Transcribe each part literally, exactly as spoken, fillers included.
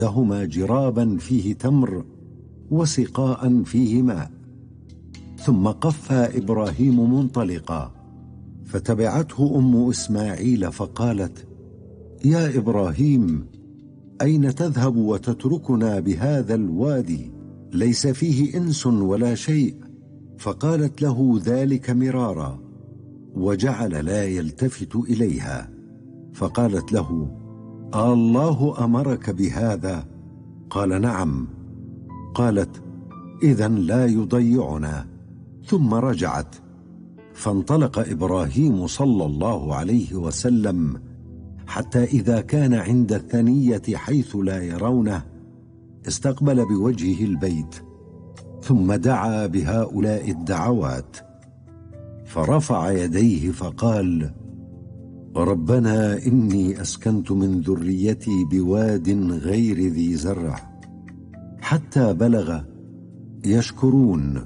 لهما جرابا فيه تمر وسقاء فيه ماء. ثم قفى إبراهيم منطلقا، فتبعته أم إسماعيل فقالت: يا إبراهيم، أين تذهب وتتركنا بهذا الوادي ليس فيه إنس ولا شيء؟ فقالت له ذلك مرارا، وجعل لا يلتفت إليها. فقالت له: الله أمرك بهذا؟ قال: نعم. قالت: إذن لا يضيعنا. ثم رجعت. فانطلق إبراهيم صلى الله عليه وسلم حتى إذا كان عند الثنية حيث لا يرونه استقبل بوجهه البيت، ثم دعا بهؤلاء الدعوات، فرفع يديه فقال: ربنا إني أسكنت من ذريتي بواد غير ذي زرع، حتى بلغ يشكرون.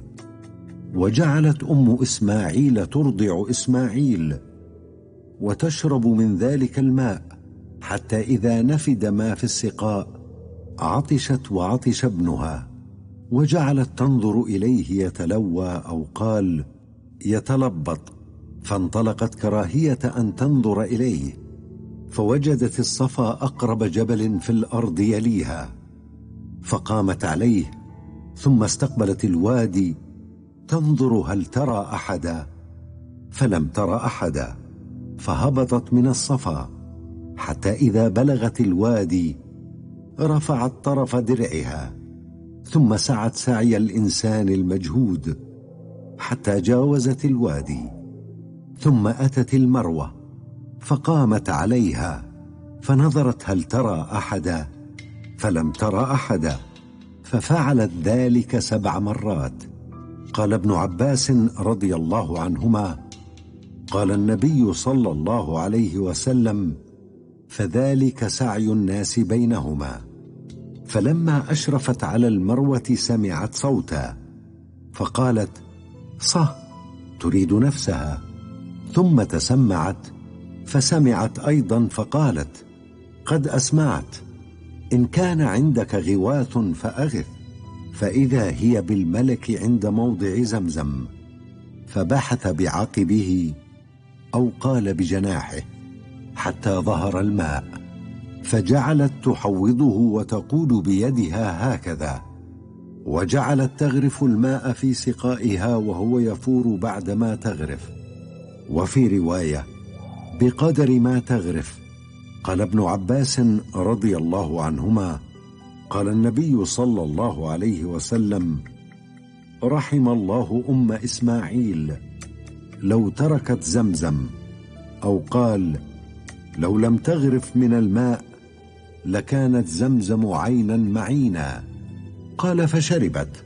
وجعلت أم إسماعيل ترضع إسماعيل وتشرب من ذلك الماء، حتى إذا نفد ما في السقاء عطشت وعطش ابنها، وجعلت تنظر إليه يتلوى أو قال يتلبط، فانطلقت كراهية أن تنظر إليه، فوجدت الصفا أقرب جبل في الأرض يليها، فقامت عليه، ثم استقبلت الوادي تنظر هل ترى أحدا، فلم تر أحدا، فهبطت من الصفا حتى إذا بلغت الوادي رفعت طرف درعها، ثم سعت سعي الإنسان المجهود حتى جاوزت الوادي، ثم أتت المروة فقامت عليها، فنظرت هل ترى أحدا، فلم تر أحدا، ففعلت ذلك سبع مرات. قال ابن عباس رضي الله عنهما: قال النبي صلى الله عليه وسلم: فذلك سعي الناس بينهما. فلما أشرفت على المروة سمعت صوتا، فقالت: صه، تريد نفسها. ثم تسمعت فسمعت أيضا، فقالت: قد أسمعت، إن كان عندك غواث فأغث. فإذا هي بالملك عند موضع زمزم، فبحث بعقبه أو قال بجناحه حتى ظهر الماء، فجعلت تحوضه وتقود بيدها هكذا، وجعلت تغرف الماء في سقائها وهو يفور بعدما تغرف، وفي رواية بقدر ما تغرف. قال ابن عباس رضي الله عنهما: قال النبي صلى الله عليه وسلم: رحم الله أم إسماعيل لو تركت زمزم، أو قال: لو لم تغرف من الماء لكانت زمزم عينا معينا. قال: فشربت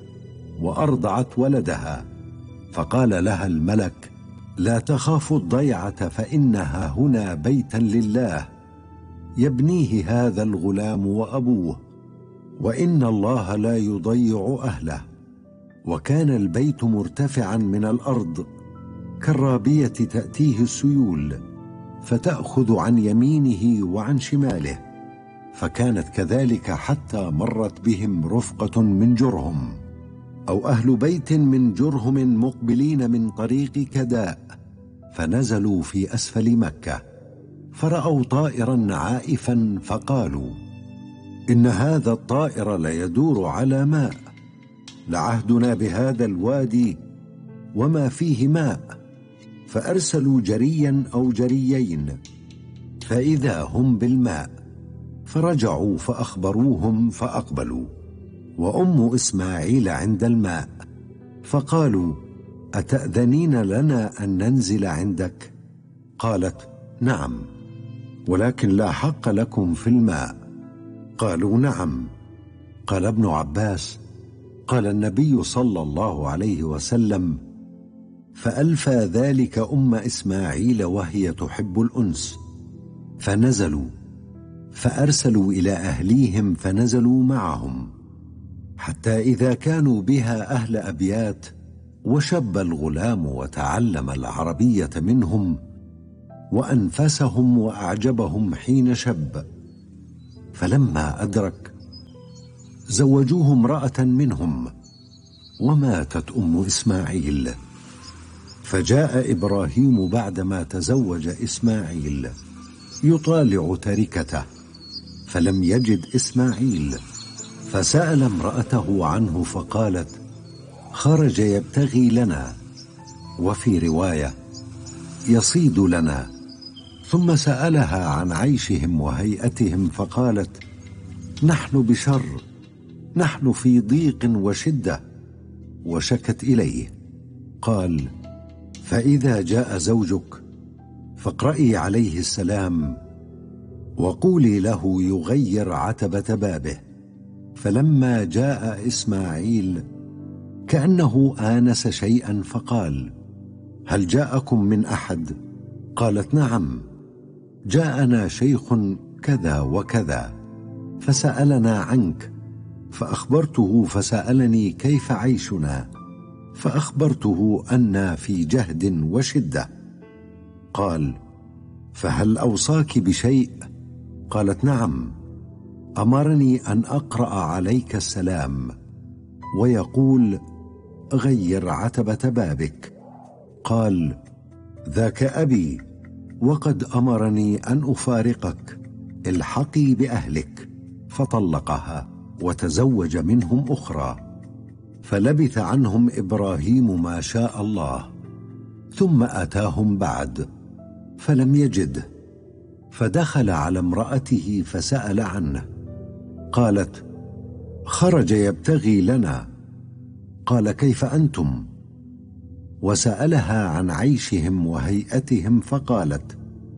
وأرضعت ولدها، فقال لها الملك: لا تخاف الضيعة، فإنها هنا بيتا لله يبنيه هذا الغلام وأبوه، وإن الله لا يضيع أهله. وكان البيت مرتفعا من الأرض كالرابية تأتيه السيول، فتأخذ عن يمينه وعن شماله، فكانت كذلك حتى مرت بهم رفقة من جرهم أو أهل بيت من جرهم مقبلين من طريق كداء، فنزلوا في أسفل مكة، فرأوا طائرا عائفا، فقالوا: إن هذا الطائر ليدور على ماء، لعهدنا بهذا الوادي وما فيه ماء. فأرسلوا جريا أو جريين، فإذا هم بالماء، فرجعوا فأخبروهم فأقبلوا، وأم إسماعيل عند الماء، فقالوا: أتأذنين لنا أن ننزل عندك؟ قالت: نعم، ولكن لا حق لكم في الماء. قالوا: نعم. قال ابن عباس: قال النبي صلى الله عليه وسلم: فألفى ذلك أم إسماعيل وهي تحب الأنس، فنزلوا، فأرسلوا إلى أهليهم فنزلوا معهم، حتى إذا كانوا بها أهل أبيات، وشب الغلام وتعلم العربية منهم، وأنفسهم وأعجبهم حين شب. فلما أدرك زوجوه امرأة منهم، وماتت أم إسماعيل. فجاء إبراهيم بعدما تزوج إسماعيل يطالع تركته، فلم يجد إسماعيل، فسأل امرأته عنه فقالت: خرج يبتغي لنا، وفي رواية: يصيد لنا. ثم سألها عن عيشهم وهيئتهم فقالت: نحن بشر، نحن في ضيق وشدة، وشكت إليه. قال: فإذا جاء زوجك فاقرئي عليه السلام، وقولي له يغير عتبة بابه. فلما جاء إسماعيل كأنه آنس شيئا فقال: هل جاءكم من أحد؟ قالت: نعم، جاءنا شيخ كذا وكذا فسألنا عنك، فأخبرته فسألني كيف عيشنا، فأخبرته أنا في جهد وشدة. قال: فهل أوصاك بشيء؟ قالت: نعم، أمرني أن أقرأ عليك السلام ويقول: غير عتبة بابك. قال: ذاك أبي، وقد أمرني أن أفارقك، الحقي بأهلك. فطلقها وتزوج منهم أخرى. فلبث عنهم إبراهيم ما شاء الله، ثم أتاهم بعد فلم يجده، فدخل على امرأته فسأل عنه. قالت: خرج يبتغي لنا. قال: كيف أنتم؟ وسألها عن عيشهم وهيئتهم فقالت: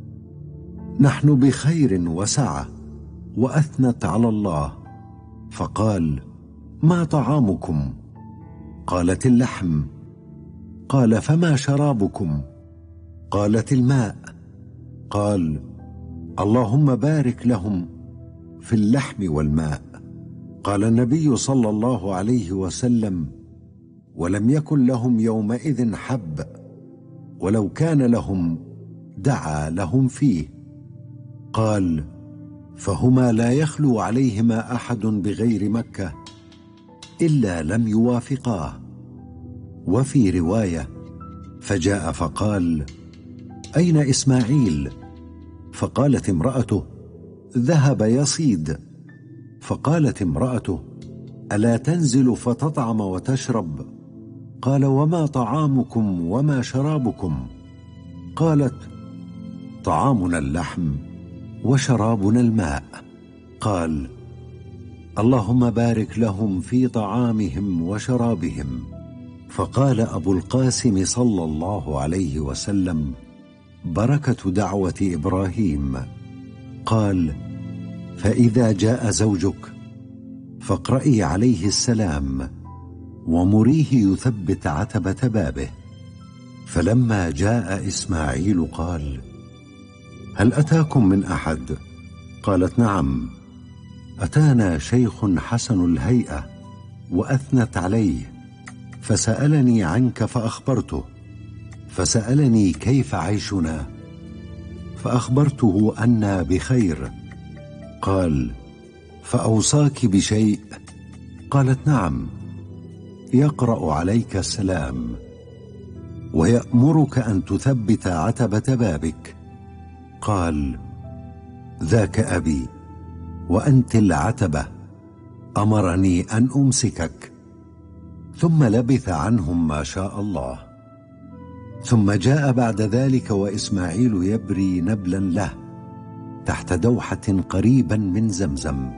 نحن بخير وسعة. وأثنت على الله. فقال: ما طعامكم؟ قالت: اللحم. قال: فما شرابكم؟ قالت: الماء. قال: اللهم بارك لهم في اللحم والماء. قال النبي صلى الله عليه وسلم: ولم يكن لهم يومئذ حب، ولو كان لهم دعا لهم فيه. قال: فهما لا يخلو عليهما أحد بغير مكة إلا لم يوافقاه. وفي رواية: فجاء فقال: أين إسماعيل؟ فقالت امرأته: ذهب يصيد. فقالت امرأته: ألا تنزل فتطعم وتشرب؟ قال: وما طعامكم وما شرابكم؟ قالت: طعامنا اللحم وشرابنا الماء. قال: اللهم بارك لهم في طعامهم وشرابهم. فقال أبو القاسم صلى الله عليه وسلم: بركة دعوة إبراهيم. قال: فإذا جاء زوجك فاقرئي عليه السلام، ومريه يثبت عتبة بابه. فلما جاء إسماعيل قال: هل أتاكم من أحد؟ قالت: نعم، أتانا شيخ حسن الهيئة. وأثنت عليه، فسألني عنك فأخبرته، فسألني كيف عيشنا، فأخبرته أنا بخير. قال: فأوصاك بشيء؟ قالت: نعم، يقرأ عليك السلام ويأمرك أن تثبت عتبة بابك. قال: ذاك أبي، وأنت العتبة، أمرني أن أمسكك. ثم لبث عنهم ما شاء الله. ثم جاء بعد ذلك وإسماعيل يبري نبلا له تحت دوحة قريبا من زمزم.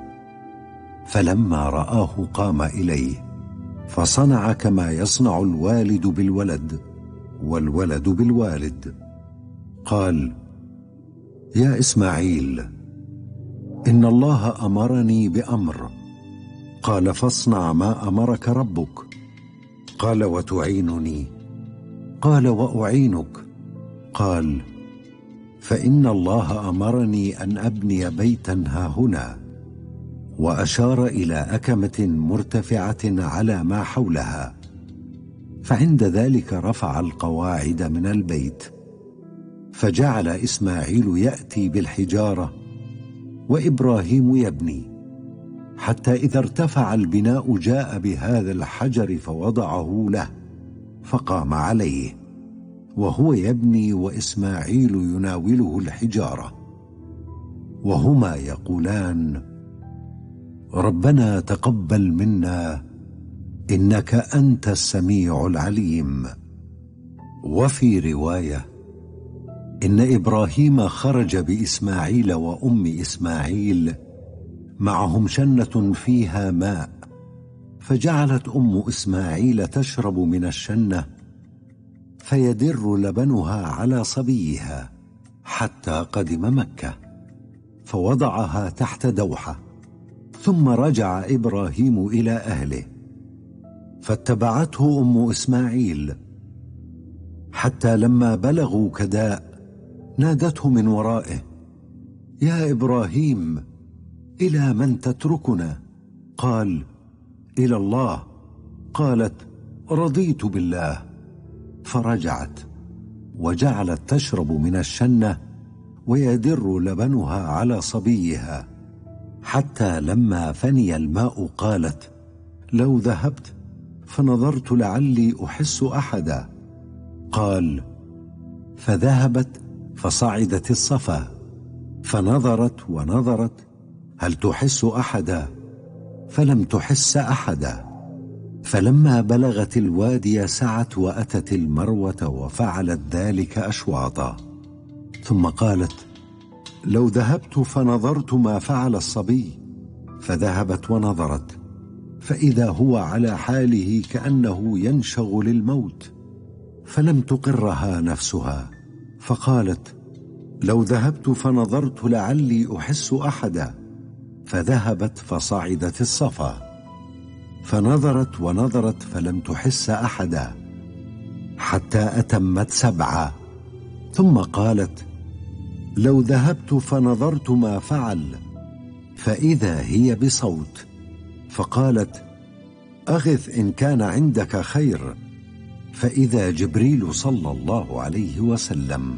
فلما رآه قام إليه، فصنع كما يصنع الوالد بالولد والولد بالوالد. قال: يا إسماعيل، إن الله أمرني بأمر. قال: فاصنع ما أمرك ربك. قال: وتعينني؟ قال: وأعينك. قال: فإن الله أمرني أن أبني بيتا هاهنا. وأشار إلى أكمة مرتفعة على ما حولها، فعند ذلك رفع القواعد من البيت. فجعل إسماعيل يأتي بالحجارة وإبراهيم يبني، حتى إذا ارتفع البناء جاء بهذا الحجر فوضعه له، فقام عليه وهو يبني وإسماعيل يناوله الحجارة، وهما يقولان: ربنا تقبل منا إنك أنت السميع العليم. وفي رواية: إن إبراهيم خرج بإسماعيل وأم إسماعيل معهم شنة فيها ماء، فجعلت أم إسماعيل تشرب من الشنة فيدر لبنها على صبيها حتى قدم مكة، فوضعها تحت دوحة، ثم رجع إبراهيم إلى أهله، فاتبعته أم إسماعيل حتى لما بلغوا كداء نادته من ورائه: يا إبراهيم، إلى من تتركنا؟ قال: إلى الله. قالت: رضيت بالله. فرجعت وجعلت تشرب من الشنة ويدر لبنها على صبيها، حتى لما فني الماء قالت: لو ذهبت فنظرت لعلي أحس أحدا. قال: فذهبت فصعدت الصفا، فنظرت ونظرت هل تحس أحدا، فلم تحس أحدا. فلما بلغت الوادي سعت وأتت المروة وفعلت ذلك أشواطا، ثم قالت: لو ذهبت فنظرت ما فعل الصبي. فذهبت ونظرت، فإذا هو على حاله كأنه ينشغ للموت، فلم تقرها نفسها، فقالت: لو ذهبت فنظرت لعلي أحس أحدا. فذهبت فصعدت الصفا، فنظرت ونظرت فلم تحس أحدا حتى أتمت سبعا، ثم قالت: لو ذهبت فنظرت ما فعل، فإذا هي بصوت، فقالت: أغث إن كان عندك خير. فإذا جبريل صلى الله عليه وسلم،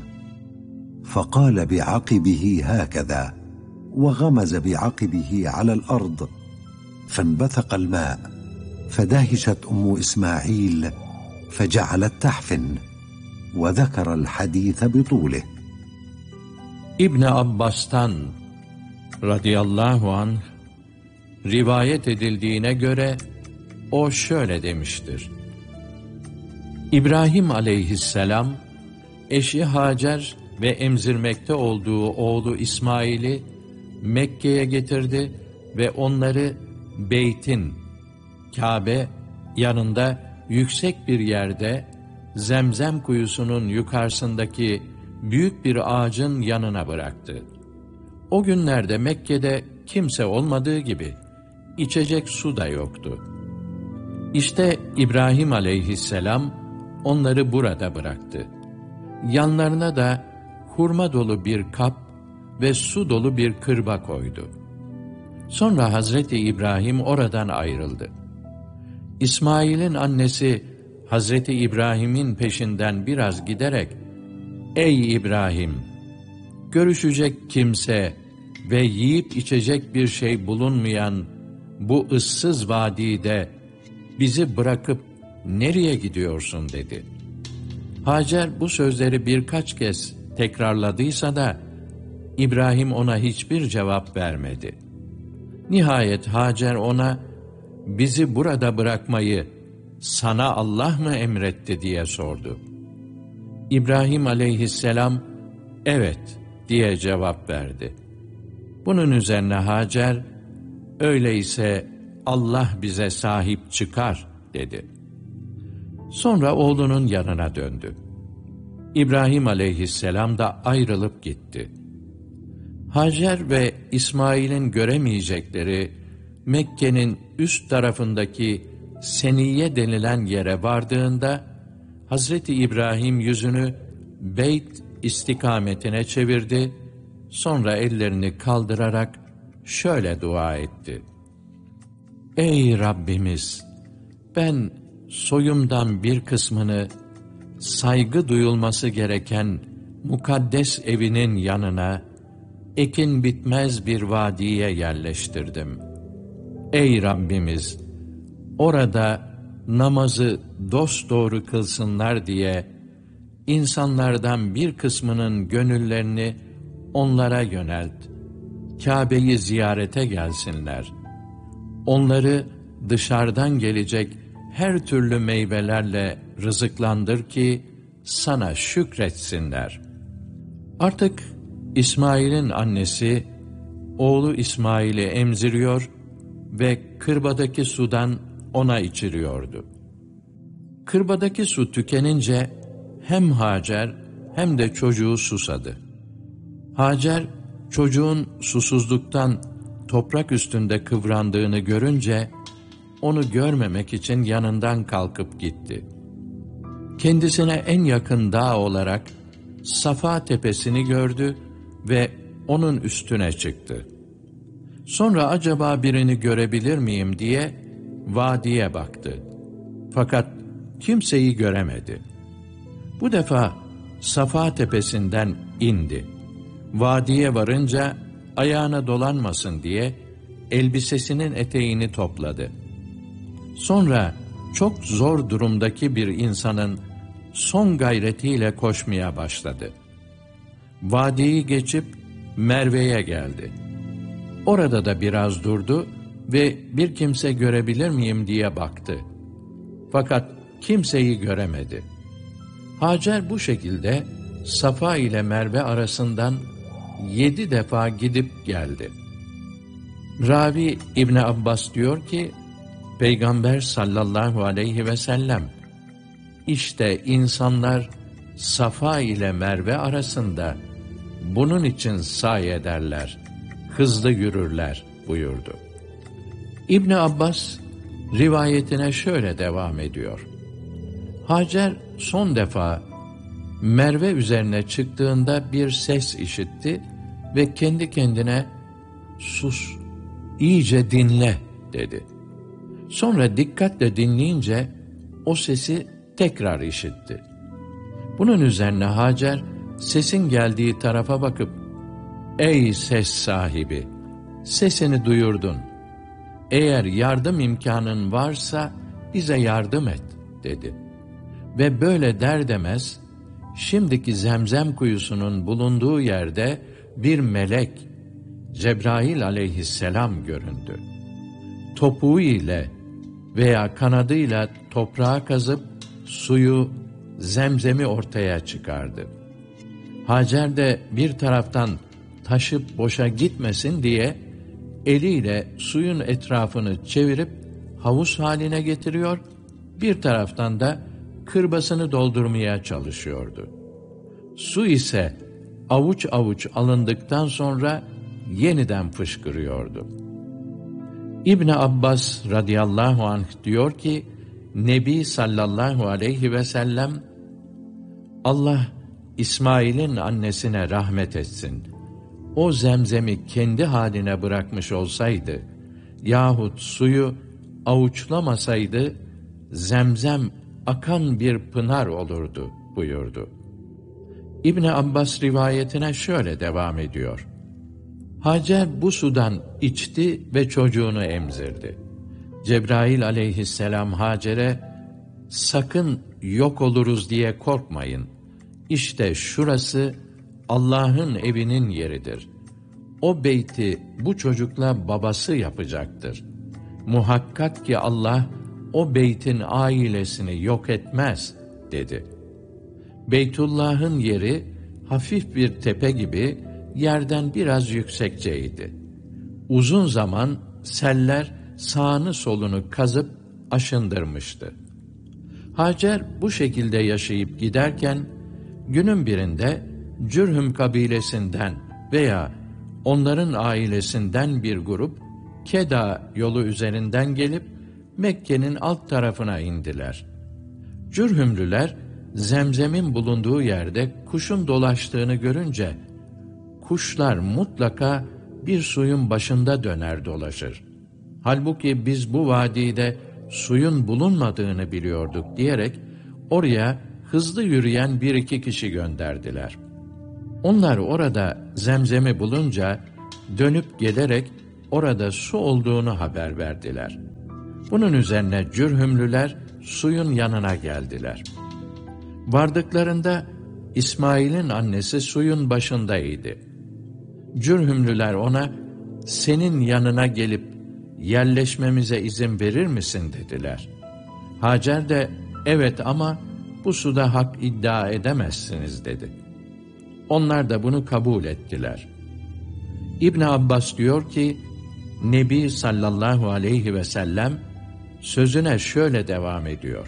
فقال بعقبه هكذا، وغمز بعقبه على الأرض، فانبثق الماء، فدهشت أم إسماعيل فجعلت تحفن، وذكر الحديث بطوله. İbn Abbas'tan radıyallahu anh rivayet edildiğine göre o şöyle demiştir: İbrahim aleyhisselam eşi Hacer ve emzirmekte olduğu oğlu İsmail'i Mekke'ye getirdi ve onları Beyt'in, Kabe yanında yüksek bir yerde Zemzem kuyusunun yukarısındaki büyük bir ağacın yanına bıraktı. O günlerde Mekke'de kimse olmadığı gibi içecek su da yoktu. İşte İbrahim aleyhisselam onları burada bıraktı. Yanlarına da hurma dolu bir kap ve su dolu bir kırba koydu. Sonra Hazreti İbrahim oradan ayrıldı. İsmail'in annesi Hazreti İbrahim'in peşinden biraz giderek: Ey İbrahim! Görüşecek kimse ve yiyip içecek bir şey bulunmayan bu ıssız vadide bizi bırakıp nereye gidiyorsun dedi. Hacer bu sözleri birkaç kez tekrarladıysa da İbrahim ona hiçbir cevap vermedi. Nihayet Hacer ona, bizi burada bırakmayı sana Allah mı emretti diye sordu. İbrahim aleyhisselam, evet diye cevap verdi. Bunun üzerine Hacer, öyleyse Allah bize sahip çıkar dedi. Sonra oğlunun yanına döndü. İbrahim aleyhisselam da ayrılıp gitti. Hacer ve İsmail'in göremeyecekleri Mekke'nin üst tarafındaki Seniye denilen yere vardığında Hazreti İbrahim yüzünü Beyt istikametine çevirdi, sonra ellerini kaldırarak şöyle dua etti: Ey Rabbimiz! Ben soyumdan bir kısmını saygı duyulması gereken mukaddes evinin yanına, ekin bitmez bir vadiye yerleştirdim. Ey Rabbimiz! Orada namazı dosdoğru kılsınlar diye insanlardan bir kısmının gönüllerini onlara yönelt. Kâbe'yi ziyarete gelsinler. Onları dışarıdan gelecek her türlü meyvelerle rızıklandır ki sana şükretsinler. Artık İsmail'in annesi oğlu İsmail'i emziriyor ve kırbadaki sudan ona içiriyordu. Kırbadaki su tükenince hem Hacer hem de çocuğu susadı. Hacer çocuğun susuzluktan toprak üstünde kıvrandığını görünce onu görmemek için yanından kalkıp gitti. Kendisine en yakın dağ olarak Safa tepesini gördü ve onun üstüne çıktı. Sonra acaba birini görebilir miyim diye vadiye baktı. Fakat kimseyi göremedi. Bu defa Safa tepesinden indi. Vadiye varınca ayağına dolanmasın diye elbisesinin eteğini topladı. Sonra çok zor durumdaki bir insanın son gayretiyle koşmaya başladı. Vadiyi geçip Merve'ye geldi. Orada da biraz durdu ve bir kimse görebilir miyim diye baktı. Fakat kimseyi göremedi. Hacer bu şekilde Safa ile Merve arasından yedi defa gidip geldi. Ravi İbni Abbas diyor ki, Peygamber sallallahu aleyhi ve sellem, işte insanlar Safa ile Merve arasında bunun için sa'i ederler, hızlı yürürler buyurdu. İbni Abbas rivayetine şöyle devam ediyor. Hacer son defa Merve üzerine çıktığında bir ses işitti ve kendi kendine sus, iyice dinle dedi. Sonra dikkatle dinleyince o sesi tekrar işitti. Bunun üzerine Hacer sesin geldiği tarafa bakıp, ey ses sahibi, sesini duyurdun. Eğer yardım imkanın varsa bize yardım et dedi. Ve böyle der demez, şimdiki Zemzem kuyusunun bulunduğu yerde bir melek, Cebrail aleyhisselam göründü. Topuğu ile veya kanadıyla toprağa kazıp suyu, Zemzem'i ortaya çıkardı. Hacer de bir taraftan taşıp boşa gitmesin diye eliyle suyun etrafını çevirip havuz haline getiriyor, bir taraftan da kırbasını doldurmaya çalışıyordu. Su ise avuç avuç alındıktan sonra yeniden fışkırıyordu. İbn Abbas radıyallahu anh diyor ki, Nebi sallallahu aleyhi ve sellem, Allah İsmail'in annesine rahmet etsin. O Zemzem'i kendi haline bırakmış olsaydı yahut suyu avuçlamasaydı Zemzem akan bir pınar olurdu buyurdu. İbn Abbas rivayetine şöyle devam ediyor. Hacer bu sudan içti ve çocuğunu emzirdi. Cebrail aleyhisselam Hacer'e, sakın yok oluruz diye korkmayın. İşte şurası Allah'ın evinin yeridir. O beyti bu çocukla babası yapacaktır. Muhakkak ki Allah o beytin ailesini yok etmez dedi. Beytullah'ın yeri hafif bir tepe gibi yerden biraz yüksekçeydi. Uzun zaman seller sağını solunu kazıp aşındırmıştı. Hacer bu şekilde yaşayıp giderken günün birinde Cürhüm kabilesinden veya onların ailesinden bir grup Keda yolu üzerinden gelip Mekke'nin alt tarafına indiler. Cürhümlüler Zemzem'in bulunduğu yerde kuşun dolaştığını görünce, kuşlar mutlaka bir suyun başında döner dolaşır. Halbuki biz bu vadide suyun bulunmadığını biliyorduk diyerek oraya hızlı yürüyen bir iki kişi gönderdiler. Onlar orada Zemzem'i bulunca dönüp gelerek orada su olduğunu haber verdiler. Bunun üzerine Cürhümlüler suyun yanına geldiler. Vardıklarında İsmail'in annesi suyun başındaydı. Cürhümlüler ona, senin yanına gelip yerleşmemize izin verir misin dediler. Hacer de, evet ama bu suda hak iddia edemezsiniz dedi. Onlar da bunu kabul ettiler. İbn Abbas diyor ki, Nebi sallallahu aleyhi ve sellem sözüne şöyle devam ediyor.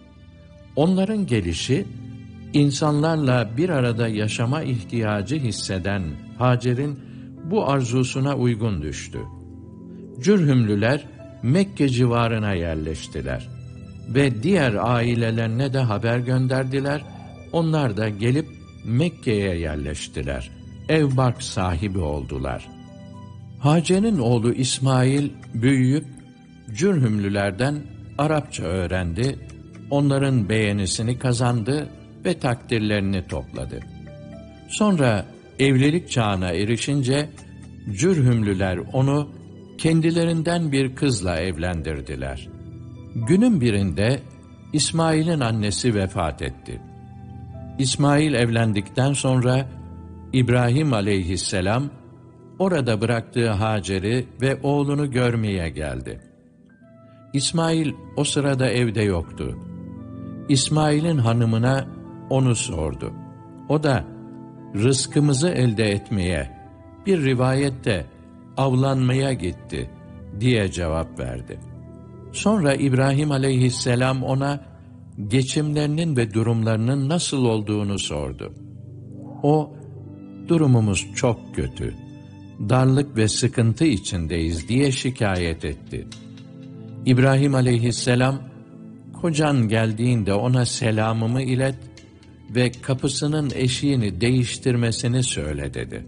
Onların gelişi, insanlarla bir arada yaşama ihtiyacı hisseden Hacer'in bu arzusuna uygun düştü. Cürhümlüler Mekke civarına yerleştiler ve diğer ailelerine de haber gönderdiler. Onlar da gelip Mekke'ye yerleştiler. Ev-bark sahibi oldular. Hacer'in oğlu İsmail büyüyüp Cürhümlülerden Arapça öğrendi, onların beğenisini kazandı ve takdirlerini topladı. Sonra evlilik çağına erişince Cürhümlüler onu kendilerinden bir kızla evlendirdiler. Günün birinde İsmail'in annesi vefat etti. İsmail evlendikten sonra İbrahim aleyhisselam orada bıraktığı Hacer'i ve oğlunu görmeye geldi. İsmail o sırada evde yoktu. İsmail'in hanımına onu sordu. O da rızkımızı elde etmeye, bir rivayette avlanmaya gitti diye cevap verdi. Sonra İbrahim aleyhisselam ona geçimlerinin ve durumlarının nasıl olduğunu sordu. O, durumumuz çok kötü, darlık ve sıkıntı içindeyiz diye şikayet etti. İbrahim aleyhisselam, kocan geldiğinde ona selamımı ilet ve kapısının eşiğini değiştirmesini söyle dedi.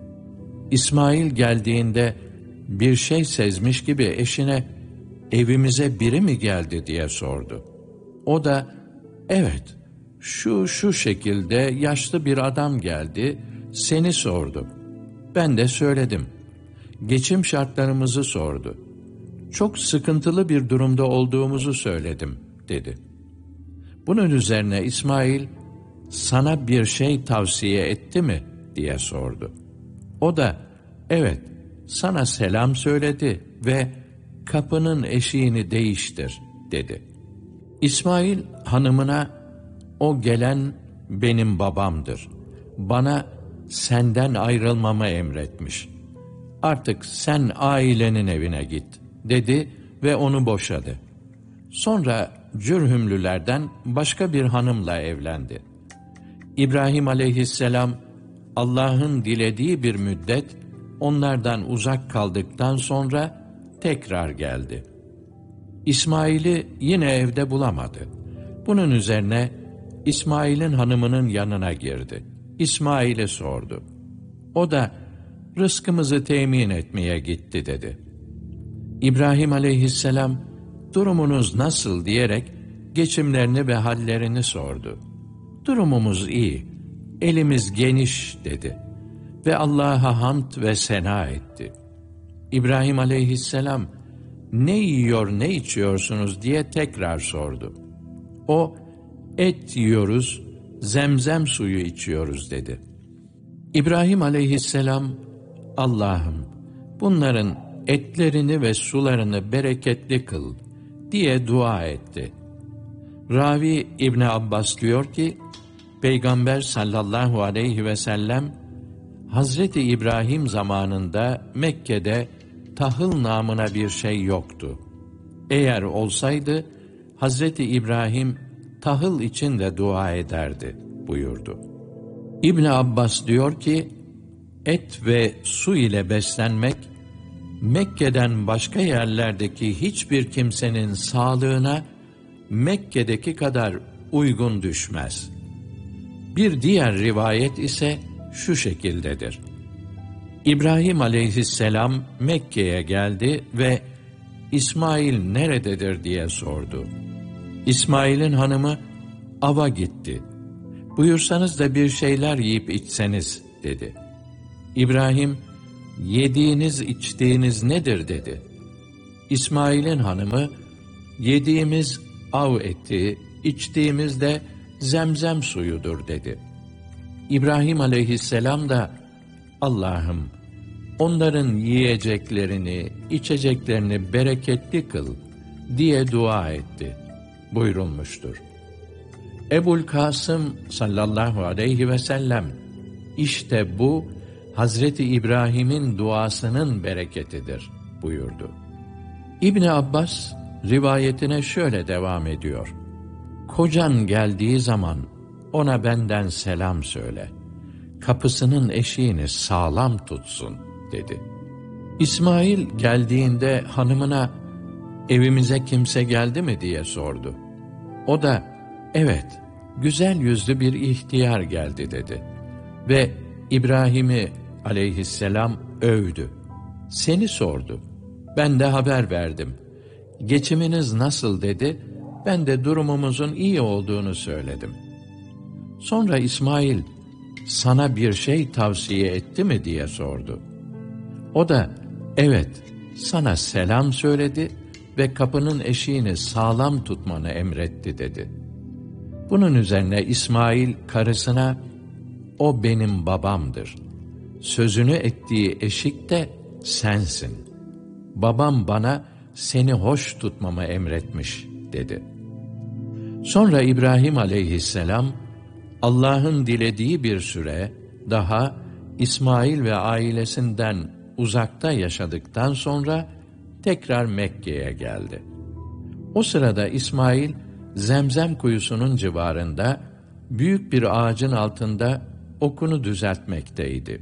İsmail geldiğinde bir şey sezmiş gibi eşine, evimize biri mi geldi diye sordu. O da, evet, şu şu şekilde yaşlı bir adam geldi, seni sordu. Ben de söyledim. Geçim şartlarımızı sordu. Çok sıkıntılı bir durumda olduğumuzu söyledim, dedi. Bunun üzerine İsmail, sana bir şey tavsiye etti mi diye sordu. O da, evet, sana selam söyledi ve kapının eşiğini değiştir, dedi. İsmail hanımına, o gelen benim babamdır. Bana senden ayrılmamı emretmiş. Artık sen ailenin evine git, dedi ve onu boşadı. Sonra Cürhümlülerden başka bir hanımla evlendi. İbrahim aleyhisselam, Allah'ın dilediği bir müddet onlardan uzak kaldıktan sonra tekrar geldi. İsmail'i yine evde bulamadı. Bunun üzerine İsmail'in hanımının yanına girdi. İsmail'e sordu. O da rızkımızı temin etmeye gitti dedi. İbrahim aleyhisselam durumunuz nasıl diyerek geçimlerini ve hallerini sordu. Durumumuz iyi, elimiz geniş dedi ve Allah'a hamd ve sena etti. İbrahim aleyhisselam ne yiyor ne içiyorsunuz diye tekrar sordu. O et yiyoruz, zemzem suyu içiyoruz dedi. İbrahim aleyhisselam, Allah'ım bunların etlerini ve sularını bereketli kıl diye dua etti. Ravi İbn Abbas diyor ki, Peygamber sallallahu aleyhi ve sellem, Hazreti İbrahim zamanında Mekke'de tahıl namına bir şey yoktu. Eğer olsaydı, Hazreti İbrahim tahıl için de dua ederdi buyurdu. İbn Abbas diyor ki, et ve su ile beslenmek, Mekke'den başka yerlerdeki hiçbir kimsenin sağlığına Mekke'deki kadar uygun düşmez. Bir diğer rivayet ise şu şekildedir. İbrahim aleyhisselam Mekke'ye geldi ve İsmail nerededir diye sordu. İsmail'in hanımı, ava gitti. Buyursanız da bir şeyler yiyip içseniz dedi. İbrahim, yediğiniz içtiğiniz nedir dedi. İsmail'in hanımı, yediğimiz av eti, içtiğimiz de zemzem suyudur dedi. İbrahim aleyhisselam da, Allah'ım onların yiyeceklerini, içeceklerini bereketli kıl diye dua etti buyurulmuştur. Ebul Kasım sallallahu aleyhi ve sellem, işte bu Hazreti İbrahim'in duasının bereketidir buyurdu. İbni Abbas rivayetine şöyle devam ediyor. Kocan geldiği zaman ona benden selam söyle. Kapısının eşiğini sağlam tutsun dedi. İsmail geldiğinde hanımına evimize kimse geldi mi diye sordu. O da evet, güzel yüzlü bir ihtiyar geldi dedi. Ve İbrahim'i aleyhisselam övdü. Seni sordu. Ben de haber verdim. Geçiminiz nasıl dedi. Ben de durumumuzun iyi olduğunu söyledim. Sonra İsmail, sana bir şey tavsiye etti mi diye sordu. O da, evet, sana selam söyledi ve kapının eşiğini sağlam tutmanı emretti dedi. Bunun üzerine İsmail karısına, o benim babamdır. Sözünü ettiği eşik de sensin. Babam bana seni hoş tutmamı emretmiş dedi. Sonra İbrahim aleyhisselam, Allah'ın dilediği bir süre daha İsmail ve ailesinden uzakta yaşadıktan sonra tekrar Mekke'ye geldi. O sırada İsmail, Zemzem kuyusunun civarında büyük bir ağacın altında okunu düzeltmekteydi.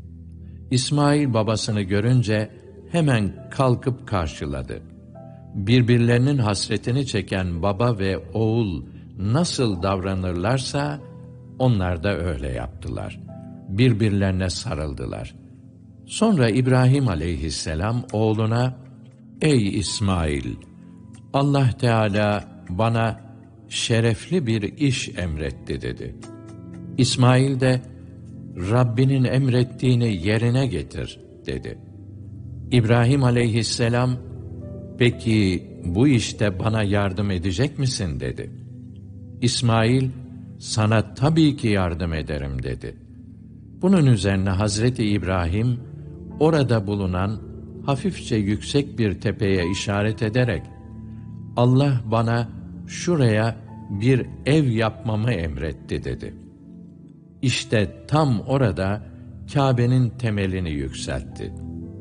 İsmail babasını görünce hemen kalkıp karşıladı. Birbirlerinin hasretini çeken baba ve oğul nasıl davranırlarsa onlar da öyle yaptılar. Birbirlerine sarıldılar. Sonra İbrahim aleyhisselam oğluna, ey İsmail, Allah Teala bana şerefli bir iş emretti dedi. İsmail de, Rabbinin emrettiğini yerine getir dedi. İbrahim aleyhisselam, peki bu işte bana yardım edecek misin dedi. İsmail, sana tabii ki yardım ederim dedi. Bunun üzerine Hazreti İbrahim, orada bulunan hafifçe yüksek bir tepeye işaret ederek, Allah bana şuraya bir ev yapmamı emretti dedi. İşte tam orada Kâbe'nin temelini yükseltti.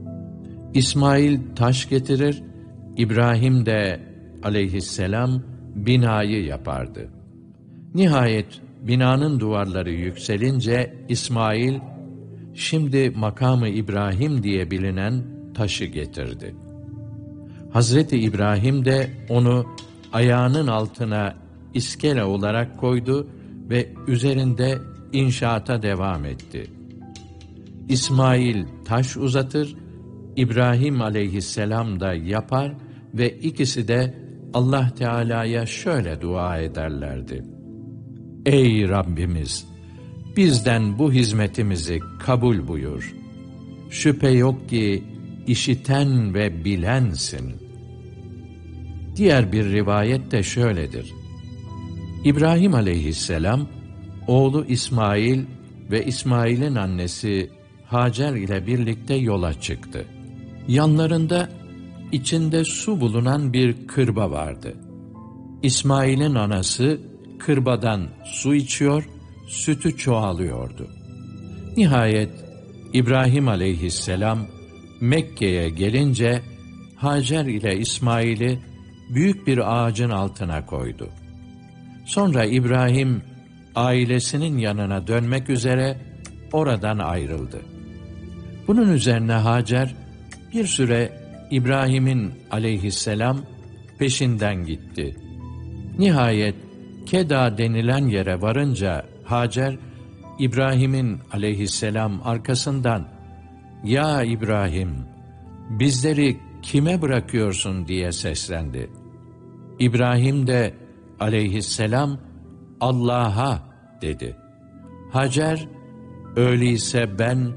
İsmail taş getirir, İbrahim de aleyhisselam binayı yapardı. Nihayet binanın duvarları yükselince İsmail, şimdi makamı İbrahim diye bilinen taşı getirdi. Hazreti İbrahim de onu ayağının altına iskele olarak koydu ve üzerinde inşaata devam etti. İsmail taş uzatır, İbrahim aleyhisselam da yapar ve ikisi de Allah Teala'ya şöyle dua ederlerdi. Ey Rabbimiz! Bizden bu hizmetimizi kabul buyur. Şüphe yok ki işiten ve bilensin. Diğer bir rivayet de şöyledir. İbrahim aleyhisselam, oğlu İsmail ve İsmail'in annesi Hacer ile birlikte yola çıktı. Yanlarında içinde su bulunan bir kırba vardı. İsmail'in anası kırbadan su içiyor, sütü çoğalıyordu. Nihayet İbrahim aleyhisselam Mekke'ye gelince Hacer ile İsmail'i büyük bir ağacın altına koydu. Sonra İbrahim ailesinin yanına dönmek üzere oradan ayrıldı. Bunun üzerine Hacer bir süre İbrahim'in aleyhisselam peşinden gitti. Nihayet Keda denilen yere varınca Hacer, İbrahim'in aleyhisselam arkasından, "Ya İbrahim, bizleri kime bırakıyorsun?" diye seslendi. İbrahim de aleyhisselam, "Allah'a" dedi. Hacer, "Öyleyse ben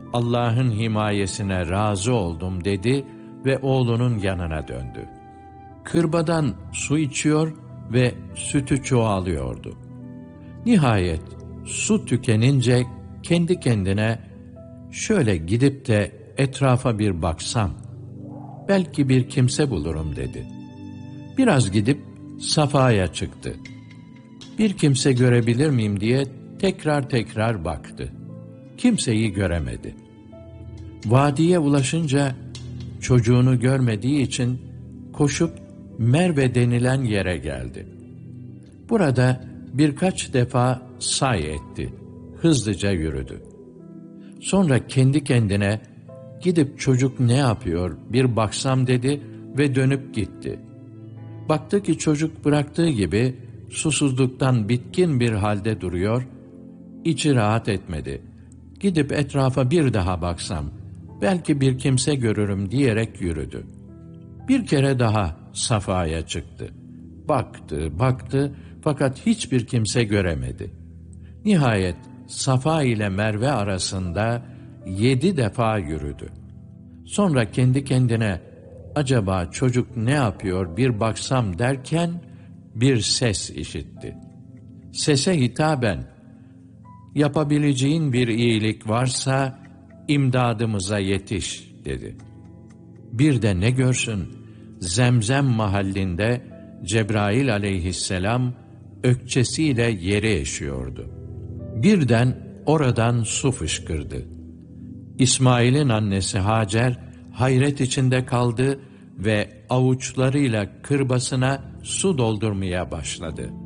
Allah'ın himayesine razı oldum dedi ve oğlunun yanına döndü. Kırbadan su içiyor ve sütü çoğalıyordu. Nihayet su tükenince kendi kendine şöyle gidip de etrafa bir baksam, belki bir kimse bulurum dedi. Biraz gidip Safa'ya çıktı. Bir kimse görebilir miyim diye tekrar tekrar baktı. Kimseyi göremedi. Vadiye ulaşınca çocuğunu görmediği için koşup Merve denilen yere geldi. Burada birkaç defa say etti. Hızlıca yürüdü. Sonra kendi kendine gidip çocuk ne yapıyor bir baksam dedi ve dönüp gitti. Baktı ki çocuk bıraktığı gibi susuzluktan bitkin bir halde duruyor, içi rahat etmedi. Gidip etrafa bir daha baksam, belki bir kimse görürüm diyerek yürüdü. Bir kere daha Safa'ya çıktı. Baktı, baktı fakat hiçbir kimse göremedi. Nihayet Safa ile Merve arasında yedi defa yürüdü. Sonra kendi kendine acaba çocuk ne yapıyor bir baksam derken bir ses işitti. Sese hitaben, yapabileceğin bir iyilik varsa imdadımıza yetiş dedi. Bir de ne görsün, Zemzem mahallinde Cebrail aleyhisselam ökçesiyle yeri eşiyordu. Birden oradan su fışkırdı. İsmail'in annesi Hacer hayret içinde kaldı ve avuçlarıyla kırbasına su doldurmaya başladı.